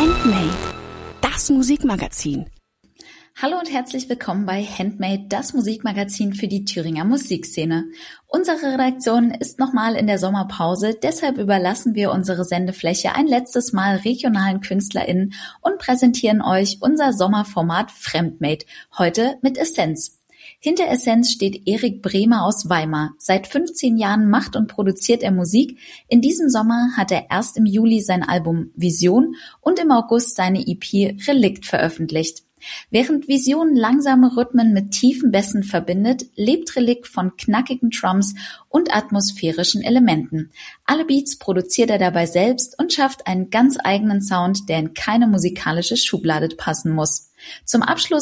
Handmade, das Musikmagazin. Hallo und herzlich willkommen bei Handmade, das Musikmagazin für die Thüringer Musikszene. Unsere Redaktion ist nochmal in der Sommerpause, deshalb überlassen wir unsere Sendefläche ein letztes Mal regionalen KünstlerInnen und präsentieren euch unser Sommerformat Fremdmade, heute mit Essenz. Hinter Essenz steht Erik Bremer aus Weimar. Seit 15 Jahren macht und produziert er Musik. In diesem Sommer hat er erst im Juli sein Album Vision und im August seine EP Relikt veröffentlicht. Während Vision langsame Rhythmen mit tiefen Bässen verbindet, lebt Relikt von knackigen Drums und atmosphärischen Elementen. Alle Beats produziert er dabei selbst und schafft einen ganz eigenen Sound, der in keine musikalische Schublade passen muss. Zum Abschluss